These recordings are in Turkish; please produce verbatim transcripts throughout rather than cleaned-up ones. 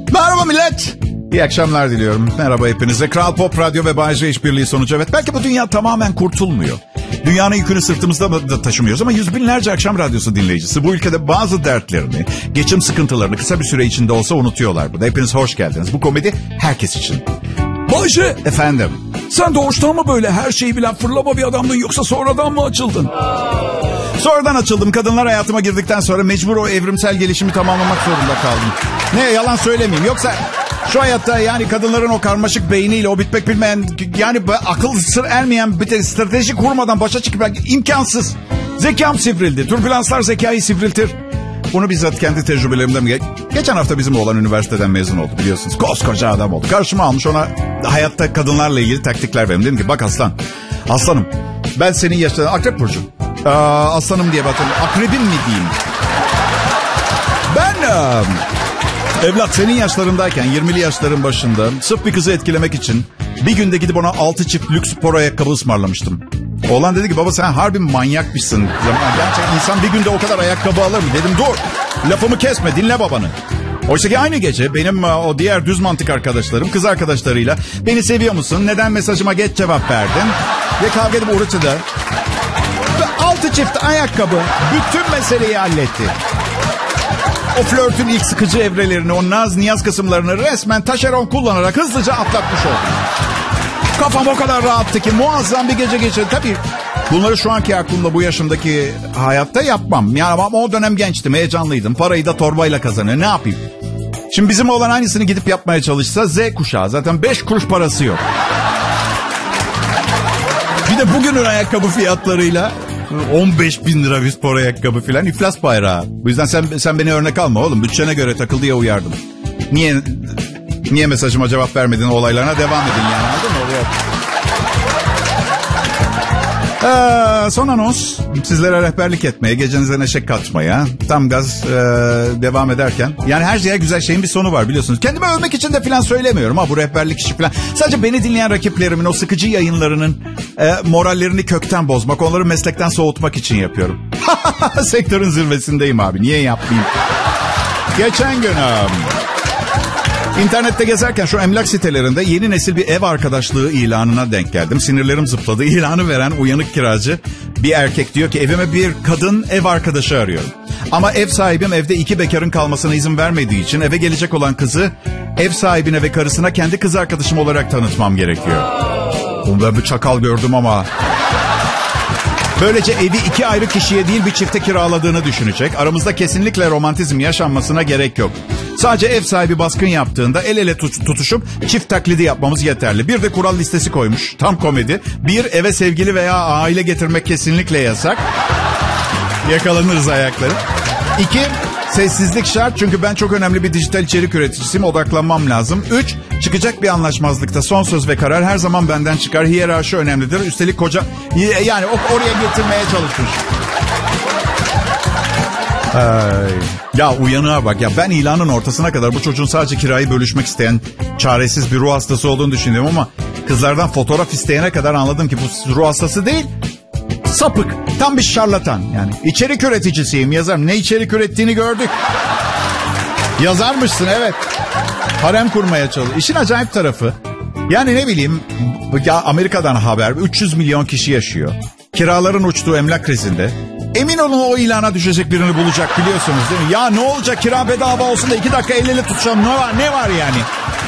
Merhaba millet. İyi akşamlar diliyorum. Merhaba hepinize. Kral Pop Radyo ve Bay J işbirliği sonucu. Evet, belki bu dünya tamamen kurtulmuyor. Dünyanın yükünü sırtımızda da taşımıyoruz ama yüz binlerce akşam radyosu dinleyicisi bu ülkede bazı dertlerini, geçim sıkıntılarını kısa bir süre içinde olsa unutuyorlar burada. Hepiniz hoş geldiniz. Bu komedi herkes için. Bay J, efendim. Sen doğuştan mı böyle her şeyi bilen fırlama bir adamdın yoksa sonradan mı açıldın? Sonradan açıldım. Kadınlar hayatıma girdikten sonra mecbur o evrimsel gelişimi tamamlamak zorunda kaldım. Ne, yalan söylemeyeyim. Yoksa şu hayatta yani kadınların o karmaşık beyniyle, o bitmek bilmeyen, yani akıl sır ermeyen bir strateji kurmadan başa çıkmak imkansız. Zekam sivrildi. Türbülanslar zekayı sivriltir. Bunu bizzat kendi tecrübelerimden mi? Geçen hafta bizim oğlan üniversiteden mezun oldu, biliyorsunuz. Koskoca adam oldu. Karşıma almış, ona hayatta kadınlarla ilgili taktikler verdim. Dedim ki bak aslan, aslanım ben senin yaşlarında, Akrep Burcu. Aa, aslanım diye batırdım. Akrebim mi diyeyim? Ben aa, evlat senin yaşlarındayken, yirmili yaşların başında sırf bir kızı etkilemek için bir günde gidip ona altı çift lüks spor ayakkabı ısmarlamıştım. Oğlan dedi ki baba sen harbi manyakmışsın. Gerçekten insan bir günde o kadar ayakkabı alır mı? Dedim dur, lafımı kesme, dinle babanı. Oysa ki aynı gece benim o diğer düz mantık arkadaşlarım kız arkadaşlarıyla beni seviyor musun, neden mesajıma geç cevap verdin ve kavga edip uğraştılar. Ve altı çift ayakkabı bütün meseleyi halletti. O flörtün ilk sıkıcı evrelerini, o naz niyaz kısımlarını resmen taşeron kullanarak hızlıca atlatmış oldum. Kafam o kadar rahattı ki muazzam bir gece geçirdim. Tabii bunları şu anki aklımda, bu yaşımdaki hayatta yapmam. Yani ama o dönem gençtim, heyecanlıydım. Parayı da torbayla kazanıyor. Ne yapayım? Şimdi bizim oğlan aynısını gidip yapmaya çalışsa Z kuşağı. Zaten beş kuruş parası yok. Bir de bugünün ayakkabı fiyatlarıyla on beş bin lira bir spor ayakkabı filan iflas bayrağı. Bu yüzden sen sen beni örnek alma oğlum. Bütçene göre takıl diye uyardım. Niye niye mesajıma cevap vermedin, olaylarına devam edin yani, anladın mı? Ee, son anons, sizlere rehberlik etmeye, gecenize neşe katmaya, tam gaz e, devam ederken. Yani her şeye güzel şeyin bir sonu var, biliyorsunuz. Kendimi övmek için de falan söylemiyorum ha, bu rehberlik işi falan. Sadece beni dinleyen rakiplerimin o sıkıcı yayınlarının e, morallerini kökten bozmak, onları meslekten soğutmak için yapıyorum. Sektörün zirvesindeyim abi, niye yapmayayım? Geçen gün... İnternette gezerken şu emlak sitelerinde yeni nesil bir ev arkadaşlığı ilanına denk geldim. Sinirlerim zıpladı. İlanı veren uyanık kiracı bir erkek diyor ki evime bir kadın ev arkadaşı arıyorum. Ama ev sahibim evde iki bekarın kalmasına izin vermediği için eve gelecek olan kızı ev sahibine ve karısına kendi kız arkadaşım olarak tanıtmam gerekiyor. Bunda bir çakal gördüm ama... Böylece evi iki ayrı kişiye değil bir çifte kiraladığını düşünecek. Aramızda kesinlikle romantizm yaşanmasına gerek yok. Sadece ev sahibi baskın yaptığında el ele tut- tutuşup çift taklidi yapmamız yeterli. Bir de kural listesi koymuş. Tam komedi. Bir, eve sevgili veya aile getirmek kesinlikle yasak. Yakalanırız ayakları. İki, sessizlik şart çünkü ben çok önemli bir dijital içerik üreticisiyim. Odaklanmam lazım. Üç, çıkacak bir anlaşmazlıkta son söz ve karar her zaman benden çıkar. Hiyerarşi önemlidir. Üstelik koca... Yani oraya getirmeye çalışmış. Ay. Ya uyanığa bak ya, ben ilanın ortasına kadar bu çocuğun sadece kirayı bölüşmek isteyen çaresiz bir ruh hastası olduğunu düşünüyorum ama kızlardan fotoğraf isteyene kadar anladım ki bu ruh hastası değil, sapık, tam bir şarlatan. Yani içerik üreticisiyim, yazarım. Ne içerik ürettiğini gördük. Yazarmışsın, evet. Harem kurmaya çalış. İşin acayip tarafı, yani ne bileyim ya, Amerika'dan haber, üç yüz milyon kişi yaşıyor. Kiraların uçtuğu emlak krizinde. Emin olun o ilana düşecek birini bulacak, biliyorsunuz değil mi? Ya ne olacak, kira bedava olsun da iki dakika el ele tutacağım, ne var, ne var yani?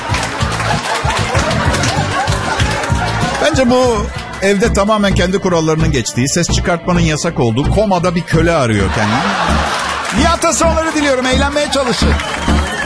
Bence bu evde tamamen kendi kurallarının geçtiği, ses çıkartmanın yasak olduğu komada bir köle arıyor kendini. İyi hafta sonları diliyorum, eğlenmeye çalışın.